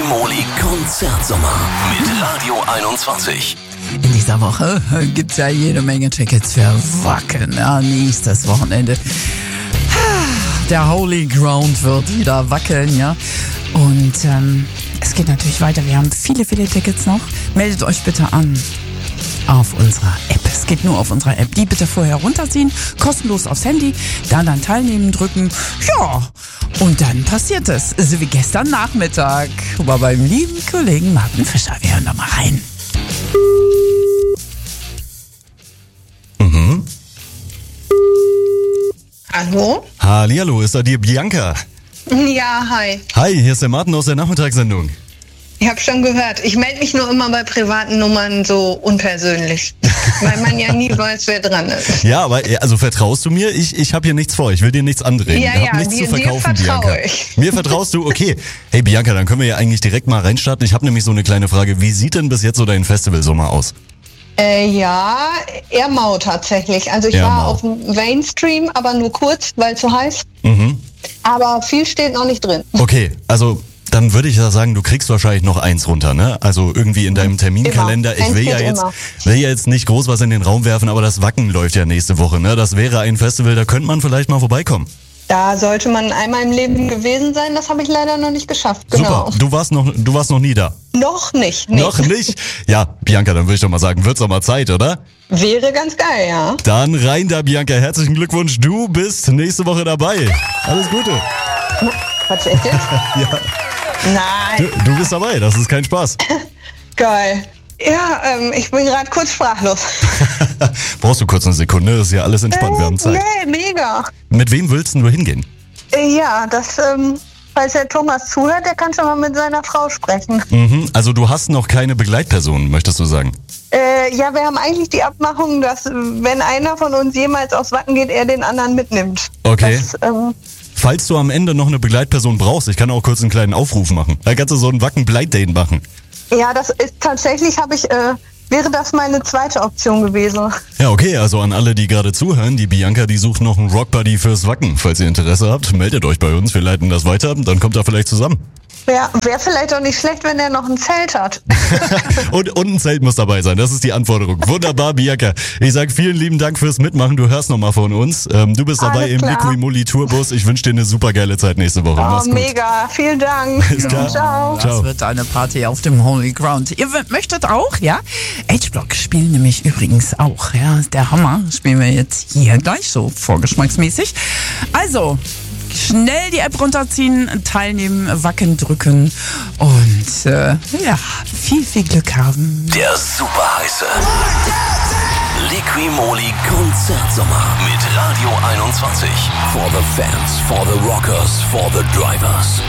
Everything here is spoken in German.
Liqui-Moly Konzertsommer mit Radio 21. In dieser Woche gibt's ja jede Menge Tickets für Wacken. Ja, nächstes Wochenende. Der Holy Ground wird wieder wackeln, ja. Und es geht natürlich weiter. Wir haben viele Tickets noch. Meldet euch bitte an auf unserer App. Es geht nur auf unserer App. Die bitte vorher runterziehen, kostenlos aufs Handy, dann Teilnehmen drücken. Ja, und dann passiert es. So wie gestern Nachmittag war beim lieben Kollegen Martin Fischer. Wir hören da mal rein. Hallo? Hallihallo, ist da die Bianca? Ja, hi. Hi, hier ist der Martin aus der Nachmittagssendung. Ich habe schon gehört. Ich melde mich nur immer bei privaten Nummern so unpersönlich, weil man ja nie weiß, wer dran ist. Ja, aber also vertraust du mir? Ich habe hier nichts vor. Ich will dir nichts andrehen. Ja, ich habe nichts zu verkaufen, dir Bianca. Ich. Mir vertraust du? Okay. Hey Bianca, dann können wir ja eigentlich direkt mal reinstarten. Ich habe nämlich so eine kleine Frage. Wie sieht denn bis jetzt so dein Festivalsommer aus? Ja, eher mau tatsächlich. Also ich war auf dem Mainstream, aber nur kurz, weil es so heiß. Aber viel steht noch nicht drin. Okay, also dann würde ich ja sagen, du kriegst wahrscheinlich noch eins runter, ne? Also irgendwie in deinem Terminkalender. Immer. Ich will ja jetzt nicht groß was in den Raum werfen, aber das Wacken läuft ja nächste Woche, ne? Das wäre ein Festival, da könnte man vielleicht mal vorbeikommen. Da sollte man einmal im Leben gewesen sein. Das habe ich leider noch nicht geschafft. Genau. Super, du warst noch nie da. Noch nicht. Nee. Noch nicht? Ja, Bianca, dann würde ich doch mal sagen, wird's doch mal Zeit, oder? Wäre ganz geil, ja. Dann rein da, Bianca. Herzlichen Glückwunsch. Du bist nächste Woche dabei. Alles Gute. Quatsch, echt jetzt? Ja. Nein. Du bist dabei, das ist kein Spaß. Geil. Ja, ich bin gerade kurz sprachlos. Brauchst du kurz eine Sekunde? Das ist ja alles entspannt, wir haben Zeit. Nee, mega. Mit wem willst du hingehen? Ja, das, falls der Thomas zuhört, der kann schon mal mit seiner Frau sprechen. Also du hast noch keine Begleitperson, möchtest du sagen? Ja, wir haben eigentlich die Abmachung, dass wenn einer von uns jemals aufs Wacken geht, er den anderen mitnimmt. Okay. Das, Falls du am Ende noch eine Begleitperson brauchst, ich kann auch kurz einen kleinen Aufruf machen. Da kannst du so einen Wacken-Blind-Date machen. ja, das ist tatsächlich, wäre das meine zweite Option gewesen. Ja, okay, also an alle, die gerade zuhören, die Bianca, die sucht noch einen Rockbuddy fürs Wacken. Falls ihr Interesse habt, meldet euch bei uns, wir leiten das weiter, dann kommt er vielleicht zusammen. Ja, wäre vielleicht auch nicht schlecht, wenn er noch ein Zelt hat. und ein Zelt muss dabei sein, das ist die Anforderung. Wunderbar, Bianca. Ich sag vielen lieben Dank fürs Mitmachen, du hörst nochmal von uns. Du bist dabei im Liqui-Moly Tourbus. Ich wünsche dir eine super geile Zeit nächste Woche. Mach's gut. Mega, vielen Dank. Bis klar. Ciao. Das wird eine Party auf dem Holy Ground. Ihr möchtet auch, ja? H-Block spielen nämlich übrigens auch, ja? Der Hammer. Spielen wir jetzt hier gleich so vorgeschmacksmäßig. Also, schnell die App runterziehen, teilnehmen, Wacken drücken und ja, viel Glück haben. Der super heiße Liqui-Moly Konzertsommer mit Radio 21. For the fans, for the rockers, for the drivers.